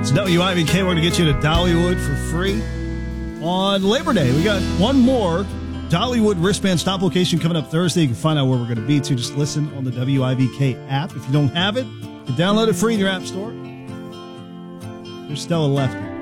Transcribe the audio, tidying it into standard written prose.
It's WIVK. We're going to get you to Dollywood for free on Labor Day. We got one more Dollywood wristband stop location coming up Thursday. You can find out where we're going to be, too. Just listen on the WIVK app. If you don't have it, you can download it free in your app store. There's Stella left.